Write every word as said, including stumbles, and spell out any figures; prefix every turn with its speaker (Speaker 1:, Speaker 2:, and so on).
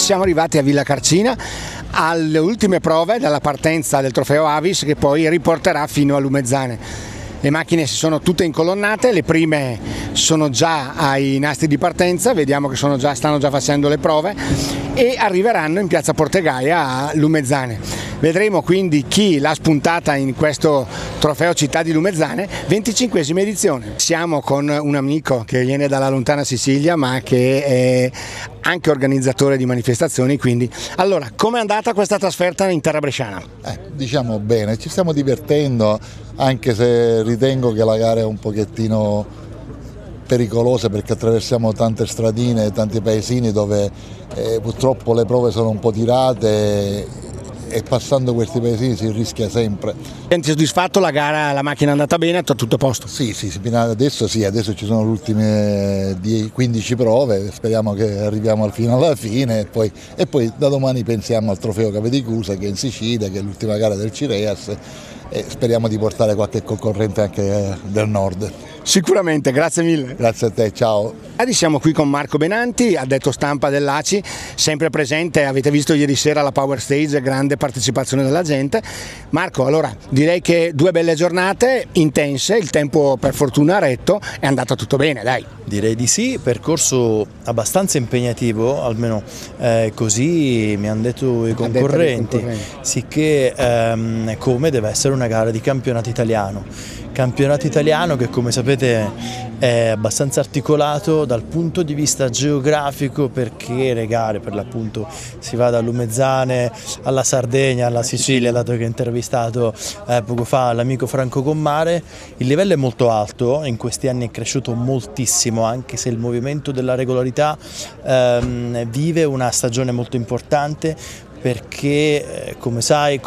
Speaker 1: siamo arrivati a Villa Carcina alle ultime prove della partenza del trofeo Avis che poi riporterà fino a Lumezzane. Le macchine si sono tutte incolonnate, le prime sono già ai nastri di partenza, vediamo che sono già, stanno già facendo le prove e arriveranno in piazza Portegaia a Lumezzane. Vedremo quindi chi l'ha spuntata in questo trofeo Città di Lumezzane, venticinquesima edizione. Siamo con un amico che viene dalla lontana Sicilia ma che è anche organizzatore di manifestazioni, quindi allora com'è andata questa trasferta in terra bresciana?
Speaker 2: Eh, diciamo bene, ci stiamo divertendo, anche se ritengo che la gara è un pochettino pericolosa perché attraversiamo tante stradine e tanti paesini dove eh, purtroppo le prove sono un po' tirate e passando questi paesini si rischia sempre.
Speaker 1: Sei soddisfatto? La gara, la macchina è andata bene, tutto a posto?
Speaker 2: Sì, sì, adesso sì, adesso ci sono le ultime quindici prove, speriamo che arriviamo al fine alla fine e poi, e poi da domani pensiamo al trofeo Capedicusa che è in Sicilia, che è l'ultima gara del Cireas e speriamo di portare qualche concorrente anche del nord.
Speaker 1: Sicuramente, grazie mille.
Speaker 2: Grazie a te, ciao.
Speaker 1: Siamo qui con Marco Benanti, addetto stampa dell'A C I, sempre presente, avete visto ieri sera la Power Stage, grande partecipazione della gente. Marco, allora direi che due belle giornate intense, il tempo per fortuna ha retto, è andato tutto bene, dai.
Speaker 3: Direi di sì, percorso abbastanza impegnativo, almeno eh, così mi hanno detto i concorrenti, concorrenti. Sicché ehm, come deve essere una gara di campionato italiano. Campionato italiano che, come sapete, è abbastanza articolato dal punto di vista geografico, perché le gare per l'appunto si va da Lumezzane alla Sardegna, alla Sicilia, dato che ho intervistato eh, poco fa l'amico Franco Gommare. Il livello è molto alto, in questi anni è cresciuto moltissimo, anche se il movimento della regolarità ehm, vive una stagione molto importante, perché come sai